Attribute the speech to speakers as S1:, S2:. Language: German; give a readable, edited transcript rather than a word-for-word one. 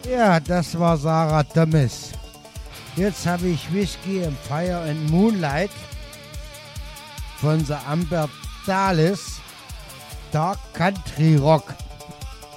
S1: Ja, das war Sarah Thomas. Jetzt habe ich Whiskey and Fire and Moonlight von The Amber Dallas, Dark Country Rock.